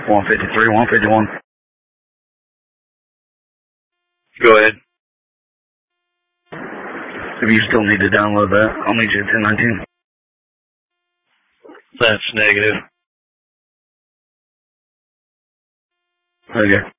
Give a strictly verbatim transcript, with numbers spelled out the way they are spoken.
one fifty-three, one fifty-one. Go ahead. If you still need to download that, I'll meet you at ten nineteen. That's negative. Okay.